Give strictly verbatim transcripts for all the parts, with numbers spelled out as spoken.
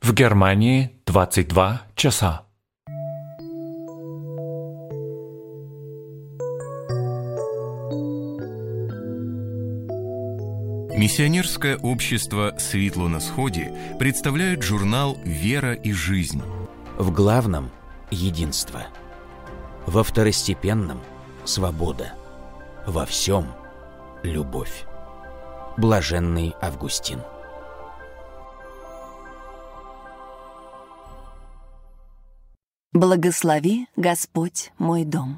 В Германии двадцать два часа. Миссионерское общество «Светло на сходе» представляет журнал «Вера и жизнь». В главном – единство. Во второстепенном – свобода. Во всем – любовь. Блаженный Августин. Благослови, Господь, мой дом.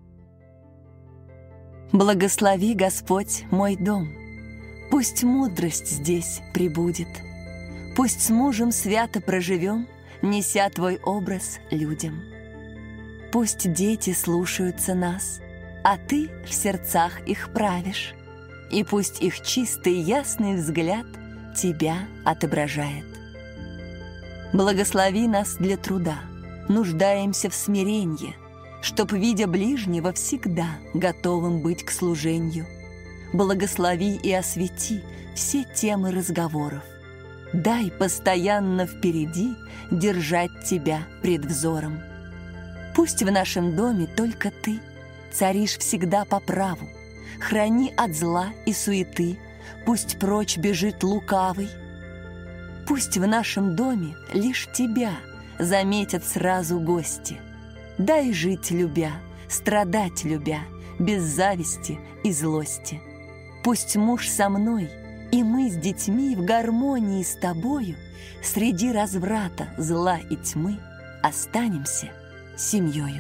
Благослови, Господь, мой дом. Пусть мудрость здесь пребудет. Пусть с мужем свято проживем, неся Твой образ людям. Пусть дети слушаются нас, а Ты в сердцах их правишь. И пусть их чистый ясный взгляд Тебя отображает. Благослови нас для труда, нуждаемся в смиренье, чтоб, видя ближнего, всегда готовым быть к служению. Благослови и освети все темы разговоров. Дай постоянно впереди держать Тебя пред взором. Пусть в нашем доме только Ты царишь всегда по праву. Храни от зла и суеты, пусть прочь бежит лукавый. Пусть в нашем доме лишь Тебя заметят сразу гости. Дай жить любя, страдать любя, без зависти и злости. Пусть муж со мной, и мы с детьми в гармонии с Тобою среди разврата, зла и тьмы останемся семьёю.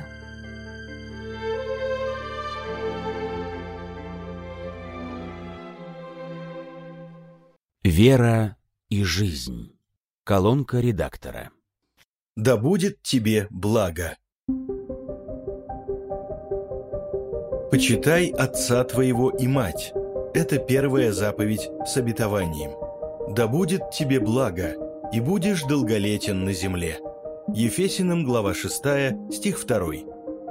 Вера и жизнь. Колонка редактора. Да будет тебе благо. Почитай отца твоего и мать. Это первая заповедь с обетованием. Да будет тебе благо, и будешь долголетен на земле. Ефесянам глава шестая, стих второй.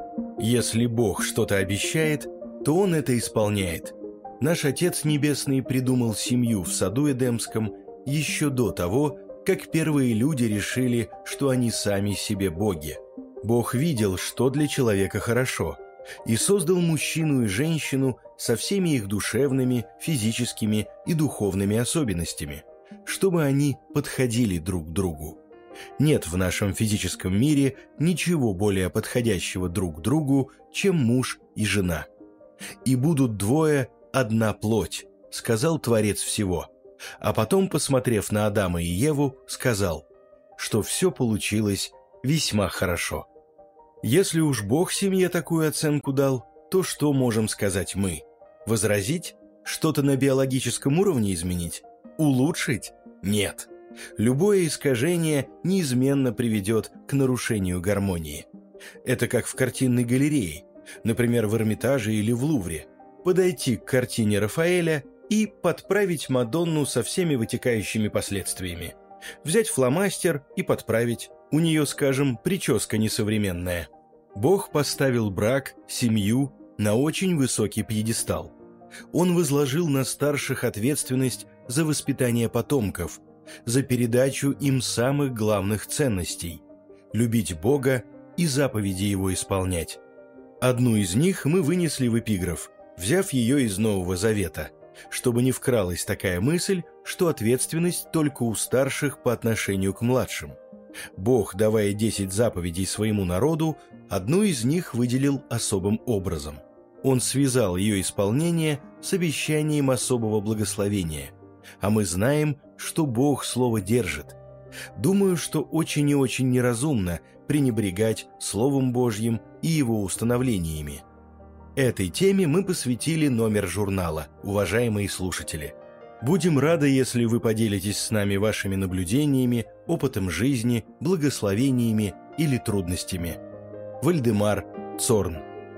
Если Бог что-то обещает, то Он это исполняет. Наш Отец Небесный придумал семью в саду Эдемском еще до того, как первые люди решили, что они сами себе боги. Бог видел, что для человека хорошо, и создал мужчину и женщину со всеми их душевными, физическими и духовными особенностями, чтобы они подходили друг к другу. Нет в нашем физическом мире ничего более подходящего друг к другу, чем муж и жена. «И будут двое одна плоть», — сказал Творец всего. А потом, посмотрев на Адама и Еву, сказал, что все получилось весьма хорошо. Если уж Бог семье такую оценку дал, то что можем сказать мы? Возразить? Что-то на биологическом уровне изменить? Улучшить? Нет. Любое искажение неизменно приведет к нарушению гармонии. Это как в картинной галерее, например, в Эрмитаже или в Лувре. Подойти к картине Рафаэля и подправить Мадонну со всеми вытекающими последствиями. Взять фломастер и подправить. У нее, скажем, прическа несовременная. Бог поставил брак, семью на очень высокий пьедестал. Он возложил на старших ответственность за воспитание потомков, за передачу им самых главных ценностей – любить Бога и заповеди Его исполнять. Одну из них мы вынесли в эпиграф, взяв ее из Нового Завета, чтобы не вкралась такая мысль, что ответственность только у старших по отношению к младшим. Бог, давая десять заповедей своему народу, одну из них выделил особым образом. Он связал ее исполнение с обещанием особого благословения. А мы знаем, что Бог слово держит. Думаю, что очень и очень неразумно пренебрегать Словом Божьим и его установлениями. Этой теме мы посвятили номер журнала, уважаемые слушатели. Будем рады, если вы поделитесь с нами вашими наблюдениями, опытом жизни, благословениями или трудностями. Вальдемар Цорн.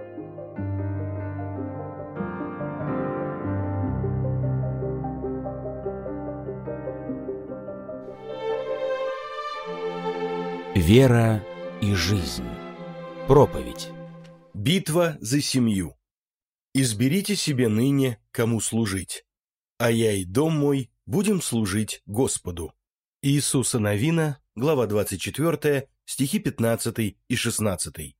Вера и жизнь. Проповедь. Битва за семью. «Изберите себе ныне, кому служить, а я и дом мой будем служить Господу». Иисуса Навина, глава двадцать четыре, стихи пятнадцатый и шестнадцатый.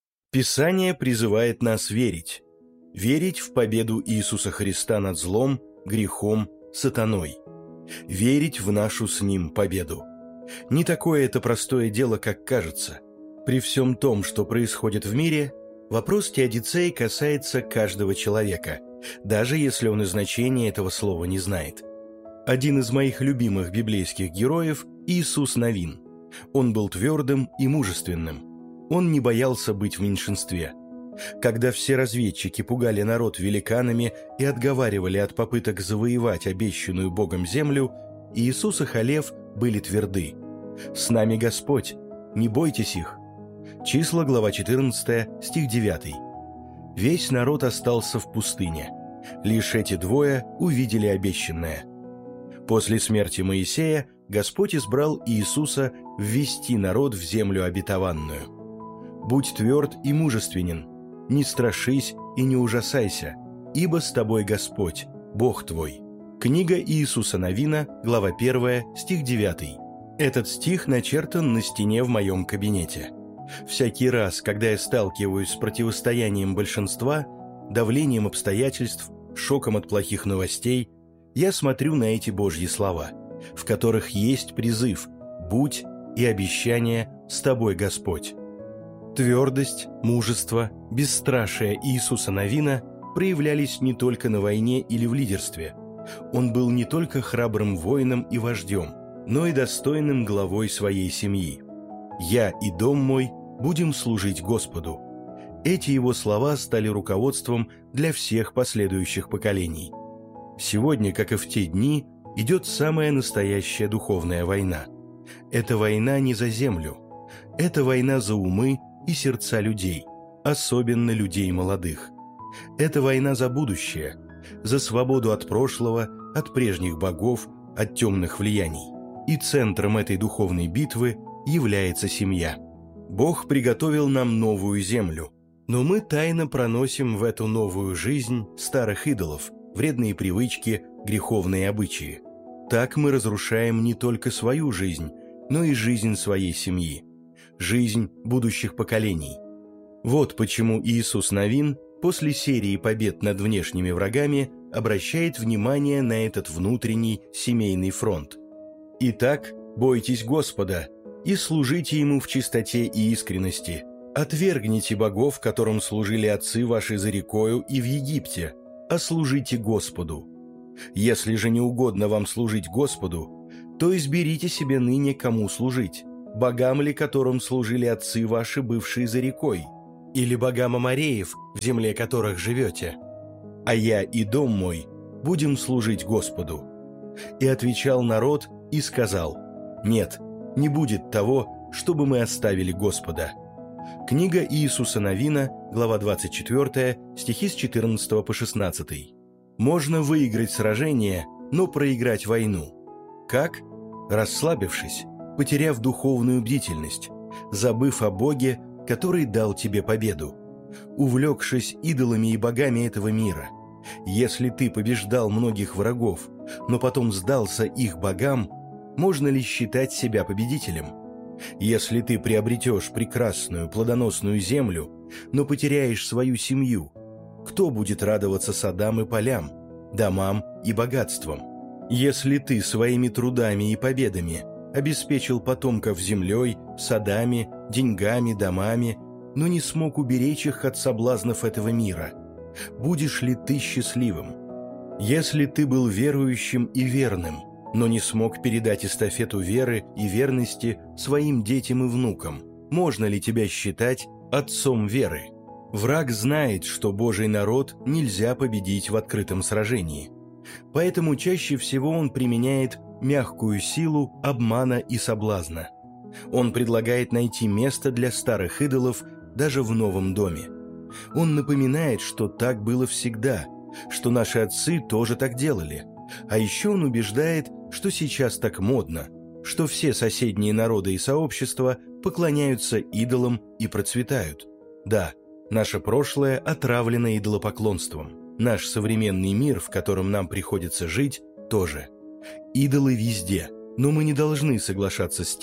Писание призывает нас верить. Верить в победу Иисуса Христа над злом, грехом, сатаной. Верить в нашу с Ним победу. Не такое это простое дело, как кажется. При всем том, что происходит в мире, вопрос теодицеи касается каждого человека, даже если он и значения этого слова не знает. Один из моих любимых библейских героев – Иисус Навин. Он был твердым и мужественным. Он не боялся быть в меньшинстве. Когда все разведчики пугали народ великанами и отговаривали от попыток завоевать обещанную Богом землю, Иисус и Халев были тверды. «С нами Господь, не бойтесь их». Числа, глава четырнадцатая, стих девятый. Весь народ остался в пустыне. Лишь эти двое увидели обещанное. После смерти Моисея Господь избрал Иисуса ввести народ в землю обетованную. «Будь тверд и мужественен, не страшись и не ужасайся, ибо с тобой Господь, Бог твой». Книга Иисуса Навина, глава первая, стих девятый. Этот стих начертан на стене в моем кабинете. Всякий раз, когда я сталкиваюсь с противостоянием большинства, давлением обстоятельств, шоком от плохих новостей, я смотрю на эти Божьи слова, в которых есть призыв «Будь» и обещание «С тобой Господь». Твердость, мужество, бесстрашие Иисуса Навина проявлялись не только на войне или в лидерстве. Он был не только храбрым воином и вождем, но и достойным главой своей семьи. «Я и дом мой будем служить Господу». Эти его слова стали руководством для всех последующих поколений. Сегодня, как и в те дни, идет самая настоящая духовная война. Это война не за землю. Это война за умы и сердца людей, особенно людей молодых. Это война за будущее, за свободу от прошлого, от прежних богов, от темных влияний. И центром этой духовной битвы является семья. Бог приготовил нам новую землю, но мы тайно проносим в эту новую жизнь старых идолов, вредные привычки, греховные обычаи. Так мы разрушаем не только свою жизнь, но и жизнь своей семьи, жизнь будущих поколений. Вот почему Иисус Навин после серии побед над внешними врагами обращает внимание на этот внутренний семейный фронт. «Итак, бойтесь Господа и служите Ему в чистоте и искренности. Отвергните богов, которым служили отцы ваши за рекою и в Египте, а служите Господу. Если же не угодно вам служить Господу, то изберите себе ныне, кому служить, богам ли, которым служили отцы ваши, бывшие за рекой, или богам амореев, в земле которых живете. А я и дом мой будем служить Господу». И отвечал народ и сказал: «Нет, не будет того, чтобы мы оставили Господа». Книга Иисуса Навина, глава двадцать четыре, стихи с четырнадцатого по шестнадцатый. Можно выиграть сражение, но проиграть войну. Как? Расслабившись, потеряв духовную бдительность, забыв о Боге, который дал тебе победу, увлекшись идолами и богами этого мира. Если ты побеждал многих врагов, но потом сдался их богам, можно ли считать себя победителем? Если ты приобретешь прекрасную плодоносную землю, но потеряешь свою семью, кто будет радоваться садам и полям, домам и богатствам? Если ты своими трудами и победами обеспечил потомков землей, садами, деньгами, домами, но не смог уберечь их от соблазнов этого мира, будешь ли ты счастливым? Если ты был верующим и верным, но не смог передать эстафету веры и верности своим детям и внукам, можно ли тебя считать отцом веры? Враг знает, что Божий народ нельзя победить в открытом сражении. Поэтому чаще всего он применяет мягкую силу обмана и соблазна. Он предлагает найти место для старых идолов даже в новом доме. Он напоминает, что так было всегда, что наши отцы тоже так делали. А еще он убеждает, что сейчас так модно, что все соседние народы и сообщества поклоняются идолам и процветают. Да, наше прошлое отравлено идолопоклонством. Наш современный мир, в котором нам приходится жить, тоже. Идолы везде, но мы не должны соглашаться с тем,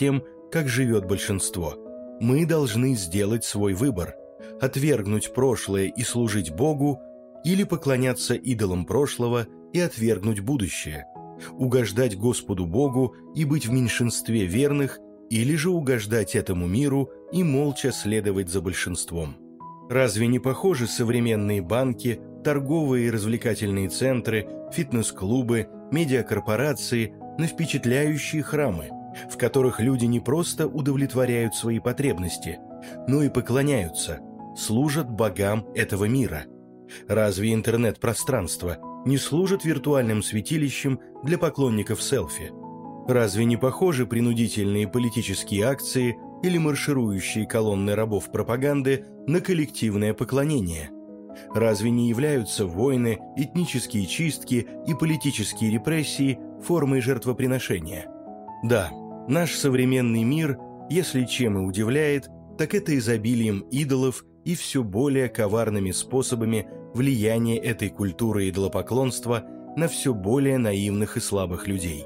как живет большинство. Мы должны сделать свой выбор – отвергнуть прошлое и служить Богу, или поклоняться идолам прошлого и отвергнуть будущее, угождать Господу Богу и быть в меньшинстве верных, или же угождать этому миру и молча следовать за большинством. Разве не похожи современные банки, торговые и развлекательные центры, фитнес-клубы, медиакорпорации на впечатляющие храмы, в которых люди не просто удовлетворяют свои потребности, но и поклоняются, служат богам этого мира? Разве интернет-пространство не служит виртуальным святилищем для поклонников селфи? Разве не похожи принудительные политические акции или марширующие колонны рабов пропаганды на коллективное поклонение? Разве не являются войны, этнические чистки и политические репрессии формой жертвоприношения? Да, наш современный мир, если чем и удивляет, так это изобилием идолов и все более коварными способами влияния этой культуры идолопоклонства на все более наивных и слабых людей.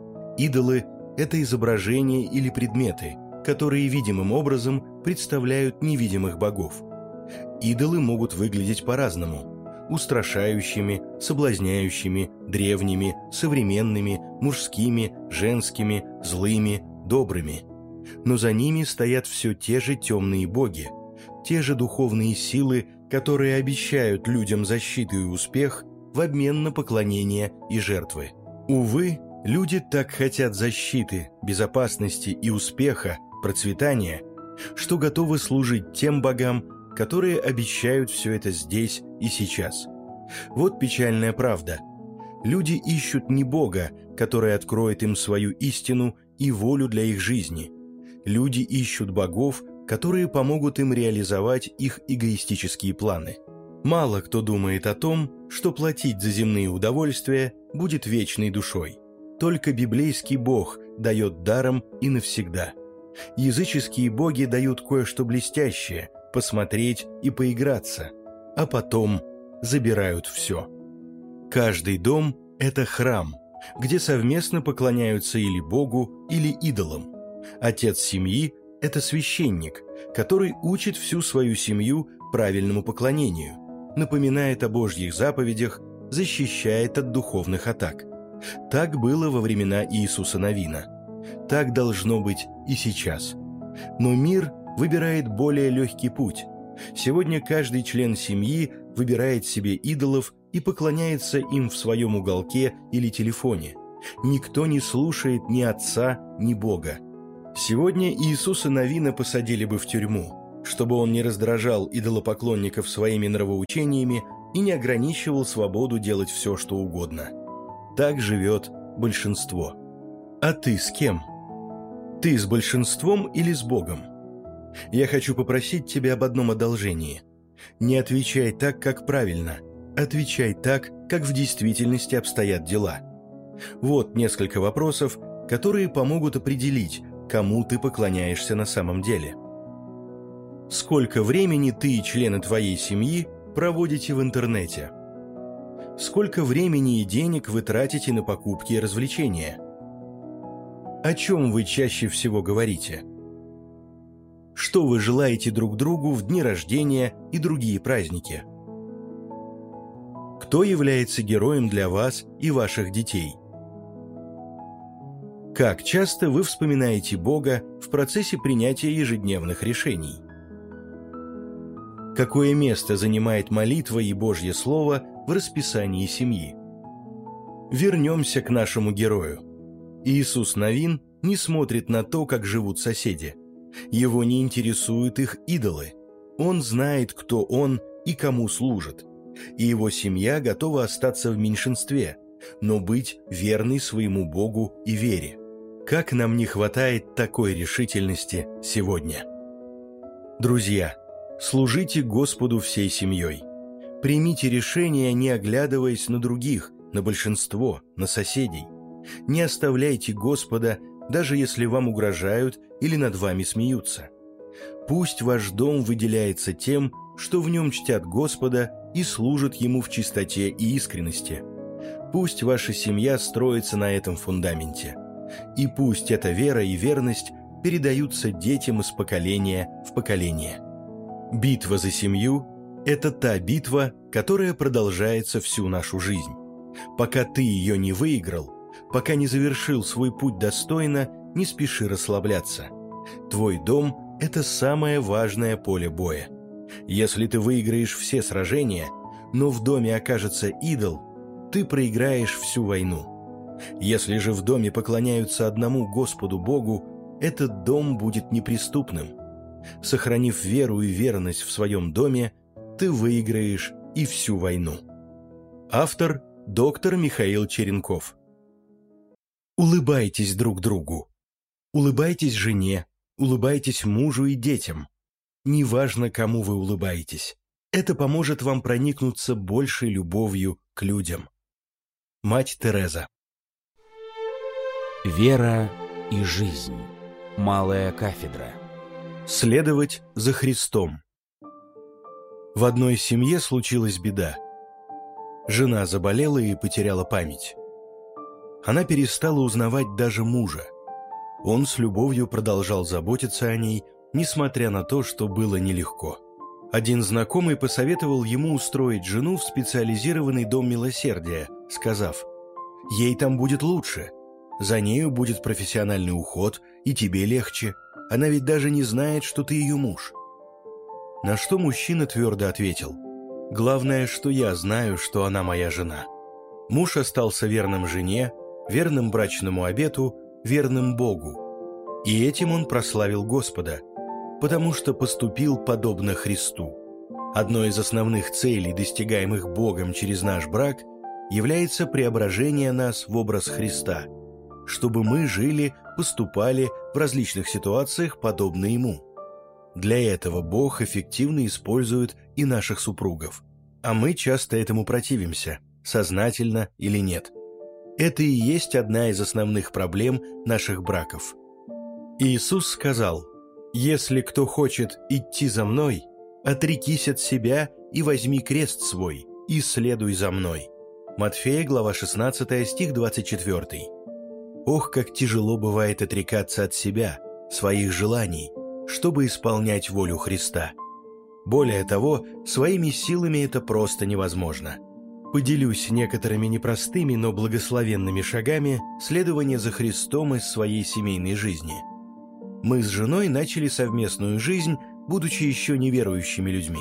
Идолы – это изображения или предметы, которые видимым образом представляют невидимых богов. Идолы могут выглядеть по-разному – устрашающими, соблазняющими, древними, современными, мужскими, женскими, злыми, добрыми. Но за ними стоят все те же темные боги, те же духовные силы, которые обещают людям защиту и успех в обмен на поклонение и жертвы. Увы, люди так хотят защиты, безопасности и успеха, процветания, что готовы служить тем богам, которые обещают все это здесь и сейчас. Вот печальная правда. Люди ищут не Бога, который откроет им свою истину и волю для их жизни. Люди ищут богов, которые помогут им реализовать их эгоистические планы. Мало кто думает о том, что платить за земные удовольствия будет вечной душой. Только библейский Бог дает даром и навсегда. Языческие боги дают кое-что блестящее, посмотреть и поиграться, а потом забирают все. Каждый дом – это храм, где совместно поклоняются или Богу, или идолам. Отец семьи – это священник, который учит всю свою семью правильному поклонению, напоминает о Божьих заповедях, защищает от духовных атак. Так было во времена Иисуса Навина. Так должно быть и сейчас. Но мир выбирает более легкий путь. Сегодня каждый член семьи выбирает себе идолов и поклоняется им в своем уголке или телефоне. Никто не слушает ни отца, ни Бога. Сегодня Иисуса Навина посадили бы в тюрьму, чтобы он не раздражал идолопоклонников своими нравоучениями и не ограничивал свободу делать все, что угодно. Так живет большинство. А ты с кем? Ты с большинством или с Богом? Я хочу попросить тебя об одном одолжении. Не отвечай так, как правильно. Отвечай так, как в действительности обстоят дела. Вот несколько вопросов, которые помогут определить, кому ты поклоняешься на самом деле. Сколько времени ты и члены твоей семьи проводите в интернете? Сколько времени и денег вы тратите на покупки и развлечения? О чем вы чаще всего говорите? Что вы желаете друг другу в дни рождения и другие праздники? Кто является героем для вас и ваших детей? Как часто вы вспоминаете Бога в процессе принятия ежедневных решений? Какое место занимает молитва и Божье Слово в расписании семьи? Вернемся к нашему герою. Иисус Навин не смотрит на то, как живут соседи. Его не интересуют их идолы. Он знает, кто он и кому служит. И его семья готова остаться в меньшинстве, но быть верной своему Богу и вере. Как нам не хватает такой решительности сегодня? Друзья, служите Господу всей семьей. Примите решение, не оглядываясь на других, на большинство, на соседей. Не оставляйте Господа, даже если вам угрожают или над вами смеются. Пусть ваш дом выделяется тем, что в нем чтят Господа и служат Ему в чистоте и искренности. Пусть ваша семья строится на этом фундаменте. И пусть эта вера и верность передаются детям из поколения в поколение. Битва за семью – это та битва, которая продолжается всю нашу жизнь. Пока ты ее не выиграл, пока не завершил свой путь достойно, не спеши расслабляться. Твой дом – это самое важное поле боя. Если ты выиграешь все сражения, но в доме окажется идол, ты проиграешь всю войну. Если же в доме поклоняются одному Господу Богу, этот дом будет неприступным. Сохранив веру и верность в своем доме, ты выиграешь и всю войну. Автор – доктор Михаил Черенков. Улыбайтесь друг другу. Улыбайтесь жене, улыбайтесь мужу и детям. Неважно, кому вы улыбаетесь. Это поможет вам проникнуться большей любовью к людям. Мать Тереза. Вера и жизнь. Малая кафедра. Следовать за Христом. В одной семье случилась беда. Жена заболела и потеряла память. Она перестала узнавать даже мужа. Он с любовью продолжал заботиться о ней, несмотря на то, что было нелегко. Один знакомый посоветовал ему устроить жену в специализированный дом милосердия, сказав: «Ей там будет лучше. За нею будет профессиональный уход, и тебе легче. Она ведь даже не знает, что ты ее муж». На что мужчина твердо ответил: «Главное, что я знаю, что она моя жена». Муж остался верным жене, верным брачному обету, верным Богу. И этим он прославил Господа, потому что поступил подобно Христу. Одной из основных целей, достигаемых Богом через наш брак, является преображение нас в образ Христа, чтобы мы жили, поступали в различных ситуациях подобно Ему. Для этого Бог эффективно использует и наших супругов, а мы часто этому противимся, сознательно или нет. Это и есть одна из основных проблем наших браков. Иисус сказал: «Если кто хочет идти за Мной, отрекись от себя и возьми крест свой, и следуй за Мной». Матфея, глава шестнадцатая, стих двадцать четвёртый. Ох, как тяжело бывает отрекаться от себя, своих желаний, чтобы исполнять волю Христа. Более того, своими силами это просто невозможно. Поделюсь некоторыми непростыми, но благословенными шагами следования за Христом из своей семейной жизни. Мы с женой начали совместную жизнь, будучи еще неверующими людьми.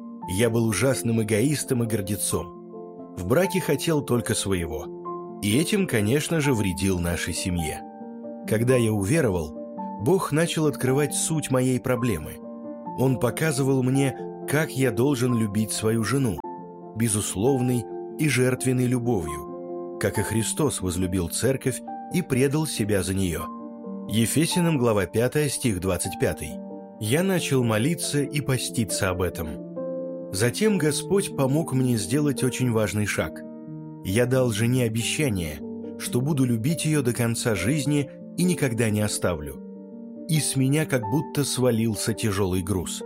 Я был ужасным эгоистом и гордецом. В браке хотел только своего. И этим, конечно же, вредил нашей семье. Когда я уверовал, Бог начал открывать суть моей проблемы. Он показывал мне, как я должен любить свою жену, безусловной и жертвенной любовью, как и Христос возлюбил церковь и предал себя за нее. Ефесянам, глава пятая, стих двадцать пятый. Я начал молиться и поститься об этом. Затем Господь помог мне сделать очень важный шаг. Я дал жене обещание, что буду любить ее до конца жизни и никогда не оставлю. И с меня как будто свалился тяжелый груз.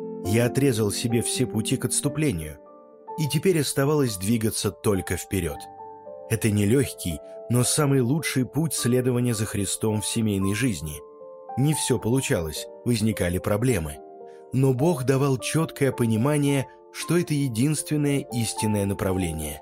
Я отрезал себе все пути к отступлению, и теперь оставалось двигаться только вперед. Это нелегкий, но самый лучший путь следования за Христом в семейной жизни. Не все получалось, возникали проблемы. Но Бог давал четкое понимание, что это единственное истинное направление.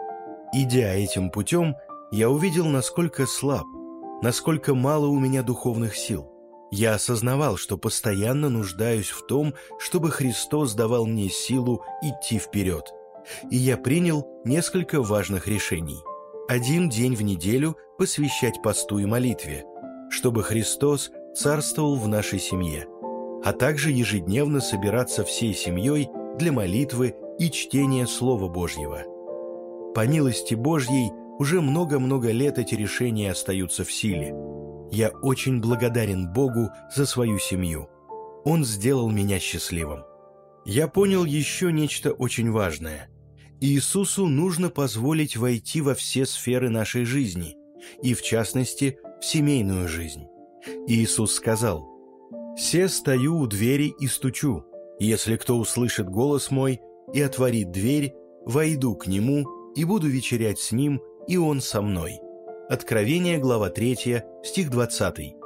Идя этим путем, я увидел, насколько слаб, насколько мало у меня духовных сил. Я осознавал, что постоянно нуждаюсь в том, чтобы Христос давал мне силу идти вперед. И я принял несколько важных решений. Один день в неделю посвящать посту и молитве, чтобы Христос царствовал в нашей семье, а также ежедневно собираться всей семьей для молитвы и чтения Слова Божьего. По милости Божьей, уже много-много лет эти решения остаются в силе. Я очень благодарен Богу за свою семью. Он сделал меня счастливым. Я понял еще нечто очень важное. Иисусу нужно позволить войти во все сферы нашей жизни, и в частности, в семейную жизнь. Иисус сказал: «Се стою у двери и стучу. Если кто услышит голос мой и отворит дверь, войду к нему и буду вечерять с ним, и он со мной». Откровение, глава третья, стих двадцатый.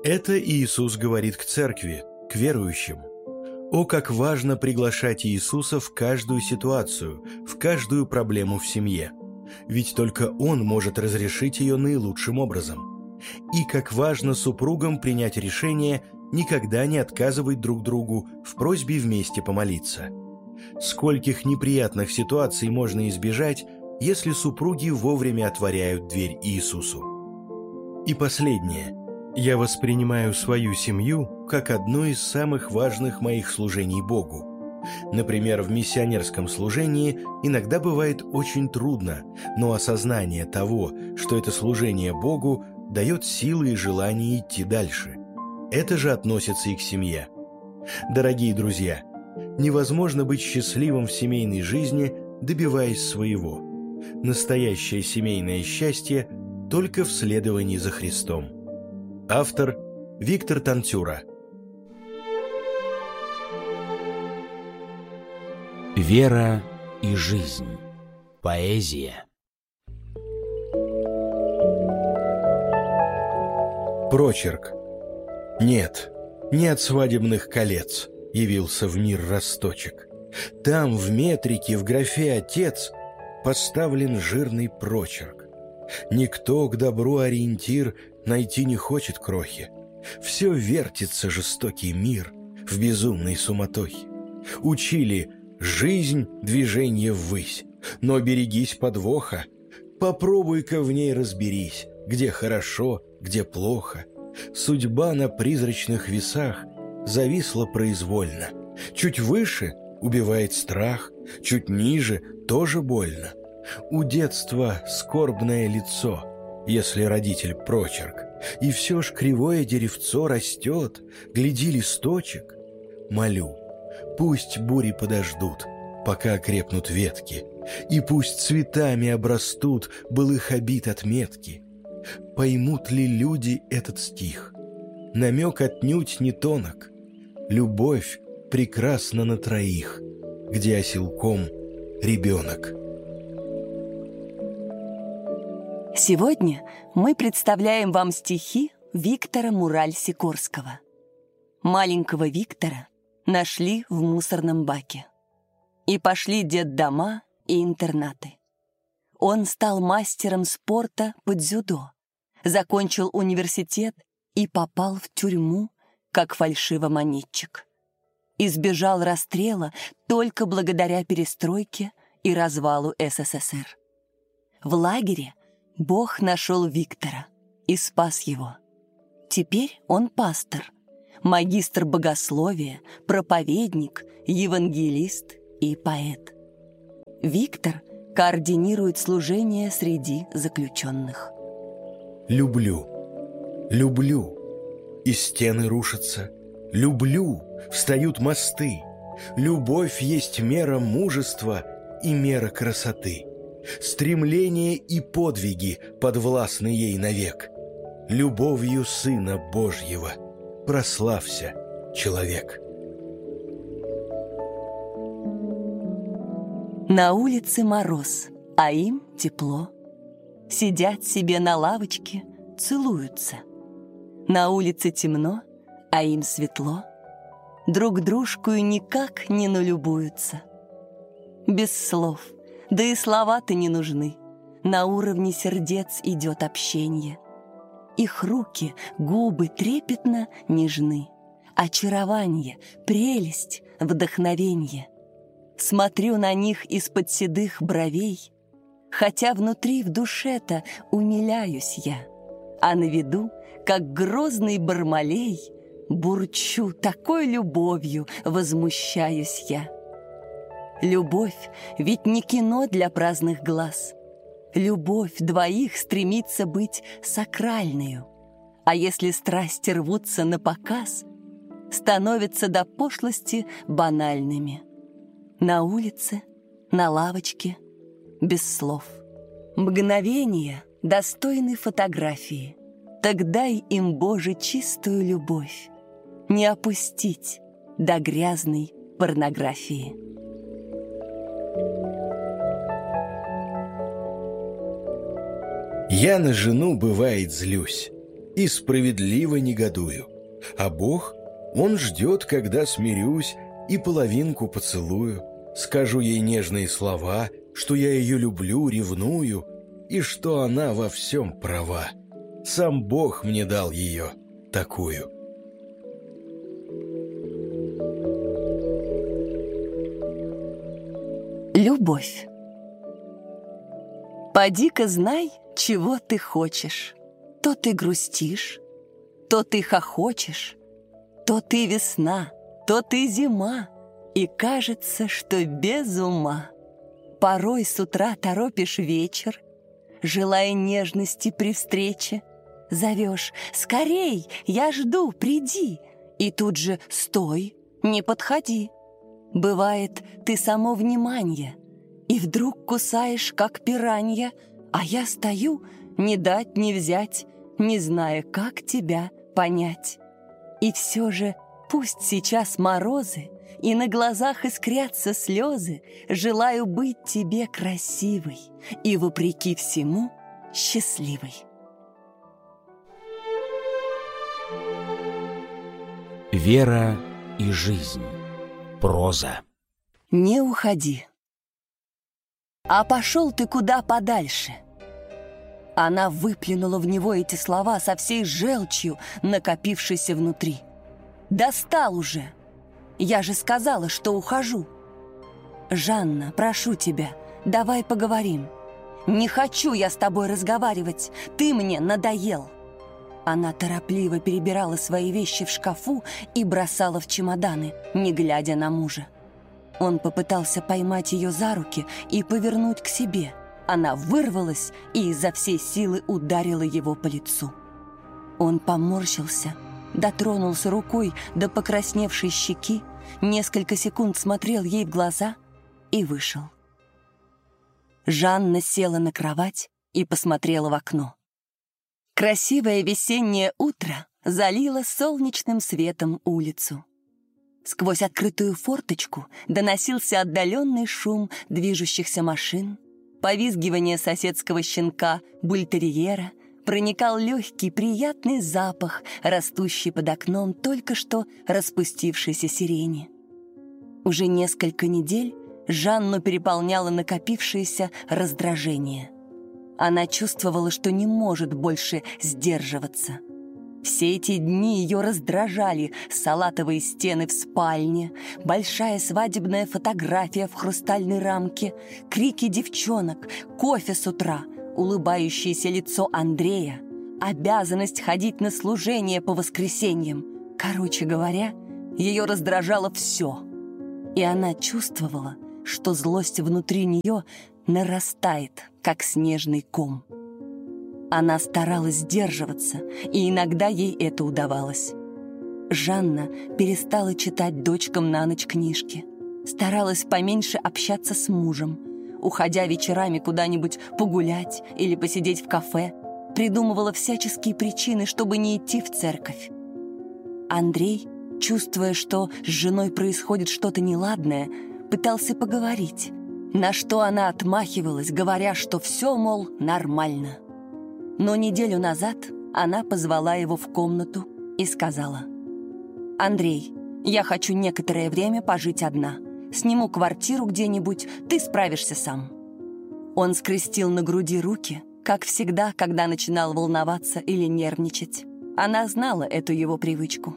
Это Иисус говорит к церкви, к верующим. О, как важно приглашать Иисуса в каждую ситуацию, в каждую проблему в семье. Ведь только Он может разрешить ее наилучшим образом. И как важно супругам принять решение никогда не отказывать друг другу в просьбе вместе помолиться. Скольких неприятных ситуаций можно избежать, если супруги вовремя отворяют дверь Иисусу. И последнее. Я воспринимаю свою семью как одно из самых важных моих служений Богу. Например, в миссионерском служении иногда бывает очень трудно, но осознание того, что это служение Богу, дает силы и желание идти дальше. Это же относится и к семье. Дорогие друзья, невозможно быть счастливым в семейной жизни, добиваясь своего. Настоящее семейное счастье только в следовании за Христом. Автор Виктор Танцюра. Вера и жизнь. Поэзия. Прочерк. Нет, не от свадебных колец явился в мир росточек. Там в метрике в графе «Отец» поставлен жирный прочерк. Никто к добру ориентир найти не хочет крохи. Все вертится жестокий мир в безумной суматохе. Учили жизнь движение ввысь, но берегись подвоха. Попробуй-ка в ней разберись, где хорошо, где плохо. Судьба на призрачных весах зависла произвольно. Чуть выше убивает страх, чуть ниже тоже больно. У детства скорбное лицо, если родитель прочерк, и все ж кривое деревцо растет, гляди листочек. Молю, пусть бури подождут, пока окрепнут ветки, и пусть цветами обрастут былых обид отметки. Поймут ли люди этот стих? Намек отнюдь не тонок. Любовь прекрасна на троих, где оселком ребенок. Сегодня мы представляем вам стихи Виктора Мураль-Сикорского. Маленького Виктора нашли в мусорном баке. И пошли детдома и интернаты. Он стал мастером спорта по дзюдо, закончил университет и попал в тюрьму, как фальшивомонетчик. Избежал расстрела только благодаря перестройке и развалу СССР. В лагере Бог нашел Виктора и спас его. Теперь он пастор, магистр богословия, проповедник, евангелист и поэт. Виктор координирует служение среди заключенных. Люблю, люблю, и стены рушатся. Люблю, встают мосты. Любовь есть мера мужества и мера красоты. Стремление и подвиги подвластны ей навек. Любовью Сына Божьего прославься, человек. На улице мороз, а им тепло. Сидят себе на лавочке, целуются. На улице темно, а им светло. Друг дружку никак не налюбуются. Без слов, да и слова-то не нужны. На уровне сердец идет общение. Их руки, губы трепетно нежны. Очарование, прелесть, вдохновенье. Смотрю на них из-под седых бровей, хотя внутри в душе-то умиляюсь я, а на виду, как грозный Бармалей, бурчу такой любовью, возмущаюсь я. Любовь ведь не кино для праздных глаз. Любовь двоих стремится быть сакральною, а если страсти рвутся на показ, становятся до пошлости банальными. На улице, на лавочке, без слов. Мгновения достойны фотографии. Так дай им, Боже, чистую любовь, не опустить до грязной порнографии. Я на жену, бывает, злюсь. и справедливо негодую. А Бог, Он ждет, когда смирюсь и половинку поцелую. Скажу ей нежные слова, что я ее люблю, ревную, и что она во всем права. Сам Бог мне дал ее такую. Любовь. Поди-ка знай, чего ты хочешь. То ты грустишь, то ты хохочешь, то ты весна, то ты зима, и кажется, что без ума. Порой с утра торопишь вечер, желая нежности при встрече. Зовешь: «Скорей, я жду, приди!» И тут же: «Стой, не подходи!» Бывает, ты само внимание, и вдруг кусаешь, как пиранья, а я стою, не дать не взять, не зная, как тебя понять. И все же пусть сейчас морозы, и на глазах искрятся слезы, желаю быть тебе красивой и, вопреки всему, счастливой. Вера и жизнь. Проза. Не уходи. А пошел ты куда подальше. Она выплюнула в него эти слова со всей желчью, накопившейся внутри. Достал уже. Я же сказала, что ухожу. Жанна, прошу тебя, давай поговорим. Не хочу я с тобой разговаривать, ты мне надоел. Она торопливо перебирала свои вещи в шкафу и бросала в чемоданы, не глядя на мужа. Он попытался поймать ее за руки и повернуть к себе. Она вырвалась и изо всей силы ударила его по лицу. Он поморщился, дотронулся рукой до покрасневшей щеки, несколько секунд смотрел ей в глаза и вышел. Жанна села на кровать и посмотрела в окно. Красивое весеннее утро залило солнечным светом улицу. Сквозь открытую форточку доносился отдаленный шум движущихся машин, повизгивание соседского щенка бультерьера, проникал легкий приятный запах, растущий под окном только что распустившейся сирени. Уже несколько недель Жанну переполняло накопившееся раздражение. Она чувствовала, что не может больше сдерживаться. Все эти дни ее раздражали салатовые стены в спальне, большая свадебная фотография в хрустальной рамке, крики девчонок, кофе с утра, улыбающееся лицо Андрея, обязанность ходить на служение по воскресеньям. Короче говоря, ее раздражало все. И она чувствовала, что злость внутри нее нарастает, как снежный ком. Она старалась сдерживаться, и иногда ей это удавалось. Жанна перестала читать дочкам на ночь книжки, старалась поменьше общаться с мужем, уходя вечерами куда-нибудь погулять или посидеть в кафе, придумывала всяческие причины, чтобы не идти в церковь. Андрей, чувствуя, что с женой происходит что-то неладное, пытался поговорить, на что она отмахивалась, говоря, что все, мол, нормально. Но неделю назад она позвала его в комнату и сказала: «Андрей, я хочу некоторое время пожить одна. Сниму квартиру где-нибудь, ты справишься сам». Он скрестил на груди руки, как всегда, когда начинал волноваться или нервничать. Она знала эту его привычку.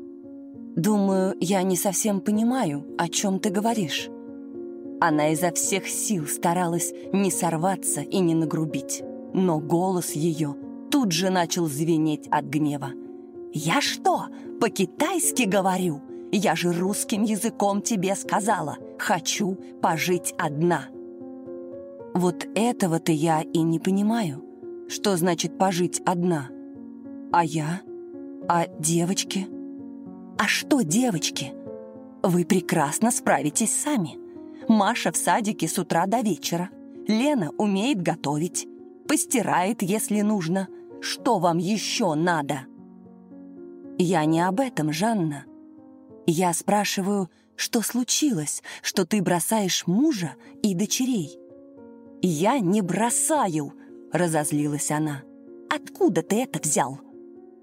«Думаю, я не совсем понимаю, о чем ты говоришь». Она изо всех сил старалась не сорваться и не нагрубить, но голос ее тут же начал звенеть от гнева. «Я что, по-китайски говорю? Я же русским языком тебе сказала. Хочу пожить одна». Вот этого-то я и не понимаю. Что значит пожить одна? А я? А девочки? А что девочки? Вы прекрасно справитесь сами. Маша в садике с утра до вечера. Лена умеет готовить. Постирает, если нужно. Что вам еще надо? Я не об этом, Жанна. Я спрашиваю, что случилось, что ты бросаешь мужа и дочерей? Я не бросаю, разозлилась она. Откуда ты это взял?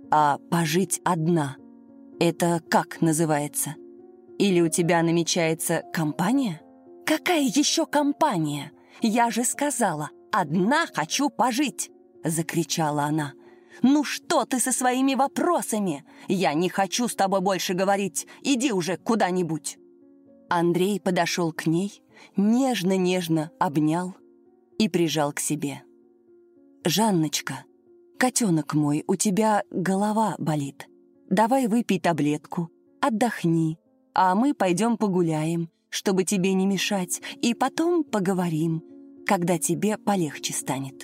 А пожить одна — это как называется? Или у тебя намечается компания? Какая еще компания? Я же сказала, одна хочу пожить, закричала она. Ну что ты со своими вопросами? Я не хочу с тобой больше говорить. Иди уже куда-нибудь. Андрей подошел к ней, нежно-нежно обнял и прижал к себе. «Жанночка, котенок мой, у тебя голова болит. Давай выпей таблетку, отдохни, а мы пойдем погуляем, чтобы тебе не мешать, и потом поговорим, когда тебе полегче станет».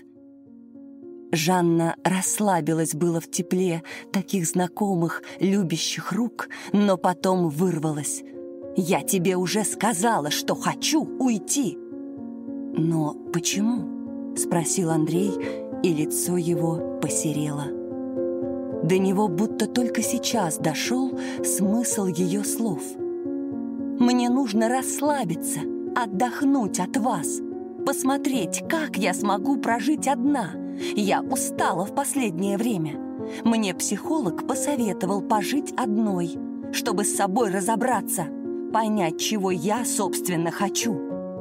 Жанна расслабилась было в тепле таких знакомых, любящих рук, но потом вырвалась. «Я тебе уже сказала, что хочу уйти». «Но почему?» — спросил Андрей, и лицо его посерело. До него будто только сейчас дошел смысл ее слов. «Мне нужно расслабиться, отдохнуть от вас, посмотреть, как я смогу прожить одна. Я устала в последнее время. Мне психолог посоветовал пожить одной, чтобы с собой разобраться, понять, чего я, собственно, хочу».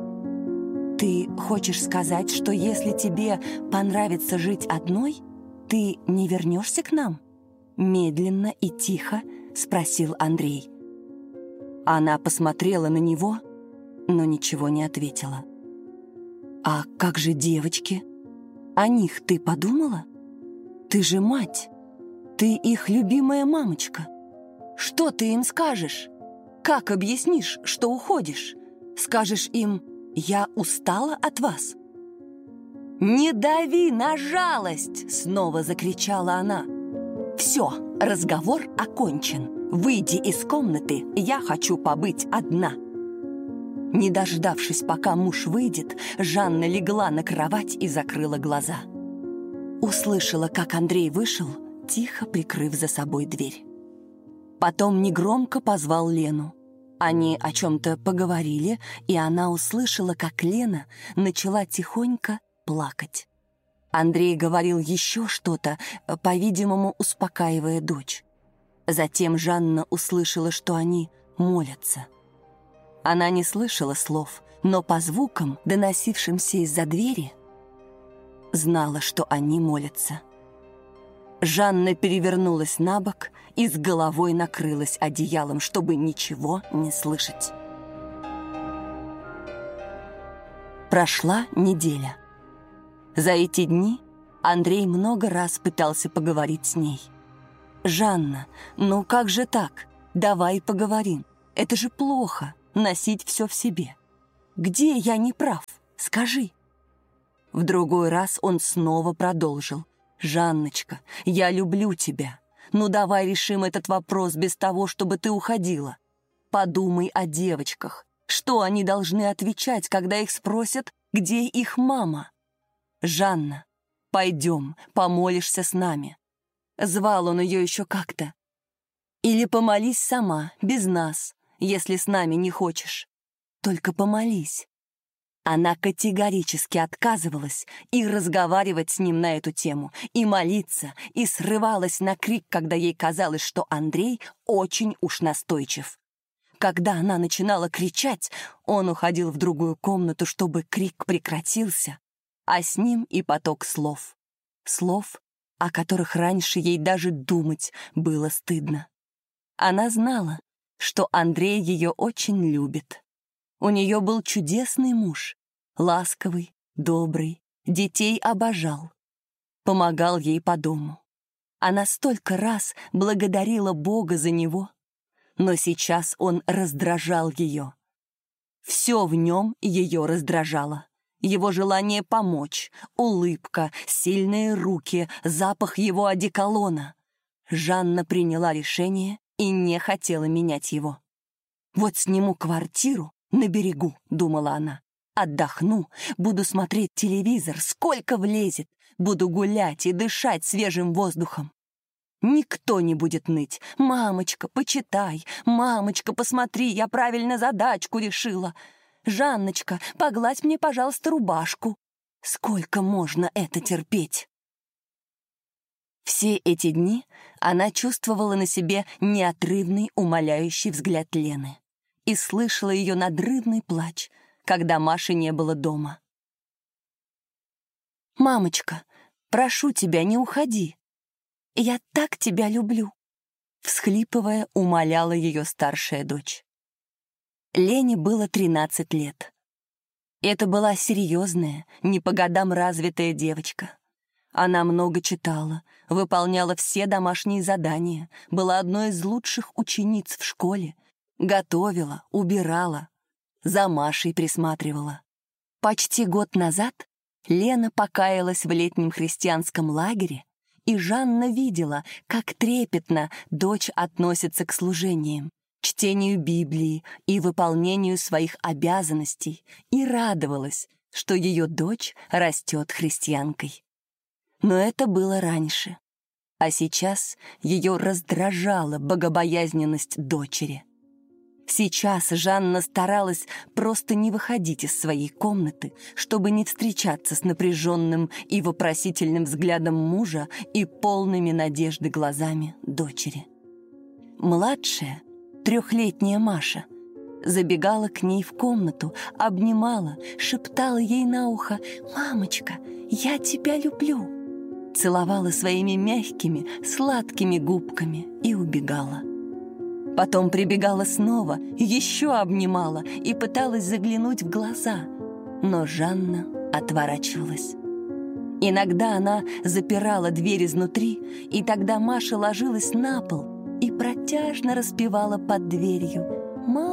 «Ты хочешь сказать, что если тебе понравится жить одной, ты не вернешься к нам?» Медленно и тихо спросил Андрей. Она посмотрела на него, но ничего не ответила. «А как же девочки? О них ты подумала? Ты же мать, ты их любимая мамочка. Что ты им скажешь? Как объяснишь, что уходишь? Скажешь им: «Я устала от вас»?» «Не дави на жалость!» — снова закричала она. «Все, разговор окончен. Выйди из комнаты, я хочу побыть одна». Не дождавшись, пока муж выйдет, Жанна легла на кровать и закрыла глаза. Услышала, как Андрей вышел, тихо прикрыв за собой дверь. Потом негромко позвал Лену. Они о чем-то поговорили, и она услышала, как Лена начала тихонько плакать. Андрей говорил еще что-то, по-видимому, успокаивая дочь. Затем Жанна услышала, что они молятся. Она не слышала слов, но по звукам, доносившимся из-за двери, знала, что они молятся. Жанна перевернулась на бок и с головой накрылась одеялом, чтобы ничего не слышать. Прошла неделя. За эти дни Андрей много раз пытался поговорить с ней. «Жанна, ну как же так? Давай поговорим. Это же плохо, носить все в себе. Где я не прав? Скажи». В другой раз он снова продолжил. «Жанночка, я люблю тебя. Ну давай решим этот вопрос без того, чтобы ты уходила. Подумай о девочках. Что они должны отвечать, когда их спросят, где их мама? Жанна, пойдем, помолишься с нами». Звал он ее еще как-то. «Или помолись сама, без нас, если с нами не хочешь. Только помолись». Она категорически отказывалась и разговаривать с ним на эту тему, и молиться, и срывалась на крик, когда ей казалось, что Андрей очень уж настойчив. Когда она начинала кричать, он уходил в другую комнату, чтобы крик прекратился, а с ним и поток слов. Слов, о которых раньше ей даже думать было стыдно. Она знала, что Андрей ее очень любит. У нее был чудесный муж, ласковый, добрый, детей обожал, помогал ей по дому. Она столько раз благодарила Бога за него, но сейчас он раздражал ее. Все в нем ее раздражало. Его желание помочь, улыбка, сильные руки, запах его одеколона. Жанна приняла решение и не хотела менять его. «Вот сниму квартиру на берегу», — думала она. «Отдохну, буду смотреть телевизор, сколько влезет, буду гулять и дышать свежим воздухом. Никто не будет ныть. Мамочка, почитай, мамочка, посмотри, я правильно задачку решила. Жанночка, погладь мне, пожалуйста, рубашку. Сколько можно это терпеть?» Все эти дни она чувствовала на себе неотрывный, умоляющий взгляд Лены и слышала ее надрывный плач, когда Маши не было дома. «Мамочка, прошу тебя, не уходи. Я так тебя люблю», — всхлипывая, умоляла ее старшая дочь. Лене было тринадцать лет. Это была серьезная, не по годам развитая девочка. Она много читала, выполняла все домашние задания, была одной из лучших учениц в школе, готовила, убирала, за Машей присматривала. Почти год назад Лена покаялась в летнем христианском лагере, и Жанна видела, как трепетно дочь относится к служениям, чтению Библии и выполнению своих обязанностей, и радовалась, что ее дочь растет христианкой. Но это было раньше, а сейчас ее раздражала богобоязненность дочери. Сейчас Жанна старалась просто не выходить из своей комнаты, чтобы не встречаться с напряженным и вопросительным взглядом мужа и полными надежды глазами дочери. Младшая, трехлетняя Маша, забегала к ней в комнату, обнимала, шептала ей на ухо: «Мамочка, я тебя люблю», целовала своими мягкими, сладкими губками и убегала. Потом прибегала снова, еще обнимала и пыталась заглянуть в глаза, но Жанна отворачивалась. Иногда она запирала дверь изнутри, и тогда Маша ложилась на пол и протяжно распевала под дверью: «Мама».